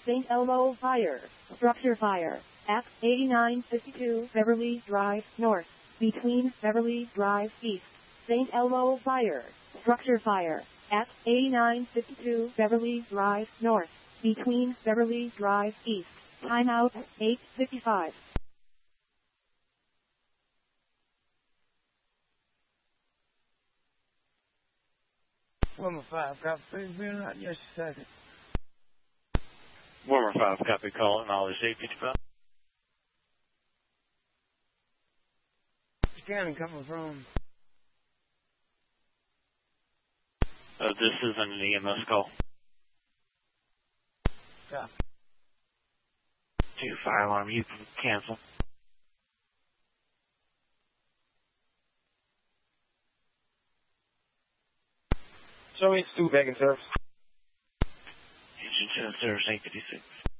St. Elmo fire. Structure fire. At 8952 Beverly Drive North. Between Beverly Drive East. St. Elmo fire. Structure fire. At 8952 Beverly Drive North. Between Beverly Drive East. Timeout 8:55. Warmer 5, copy. Being out just a second. Warmer 5, copy. Call acknowledge 855. Scanning coming from. This is an EMS call. Copy. 2 fire alarm, you can cancel. Show me 2 back in service. Engine 2 service 856.